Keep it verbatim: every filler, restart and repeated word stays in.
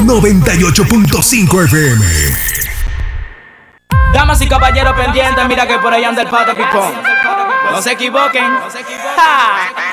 noventa y ocho punto cinco F M. Damas y caballeros pendientes, mira que por ahí anda el pato pipón. No se equivoquen. ¡Ja!